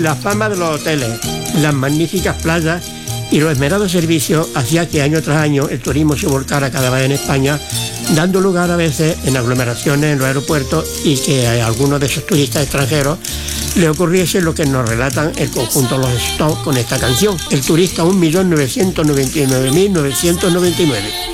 La fama de los hoteles, las magníficas playas y los esmerados servicios hacía que año tras año el turismo se volcara cada vez en España, dando lugar a veces en aglomeraciones en los aeropuertos y que a algunos de esos turistas extranjeros le ocurriese lo que nos relatan el conjunto Los Stones con esta canción, El turista 1.999.999.